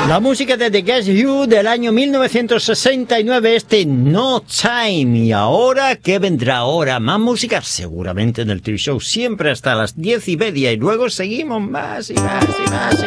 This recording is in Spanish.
La música de The Guess Who del año 1969, No Time. Y ahora, ¿qué vendrá ahora? Más música, seguramente en el TV Show, siempre hasta las 10:30. Y luego seguimos más y más y más y